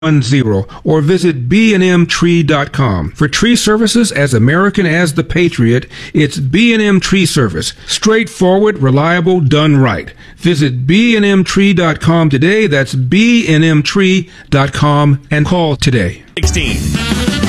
or visit bnmtree.com. For tree services as American as the Patriot, it's B&M Tree Service. Straightforward, reliable, done right. Visit bnmtree.com today. That's bnmtree.com and call today. 16.